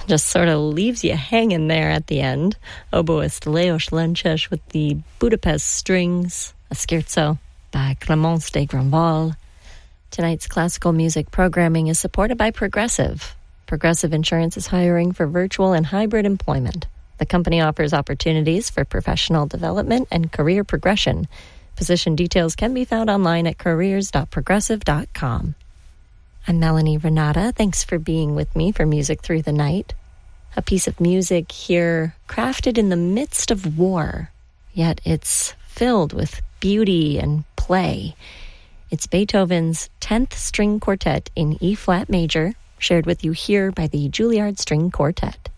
just sort of leaves you hanging there at the end. Oboist Leos Lenches with the Budapest Strings, a scherzo by Clémence de Grandval. Tonight's classical music programming is supported by Progressive. Progressive Insurance is hiring for virtual and hybrid employment. The company offers opportunities for professional development and career progression. Position details can be found online at careers.progressive.com. I'm Melanie Renata. Thanks for being with me for Music Through the Night. A piece of music here crafted in the midst of war, yet it's filled with beauty and play. It's Beethoven's 10th String Quartet in E-flat major, shared with you here by the Juilliard String Quartet.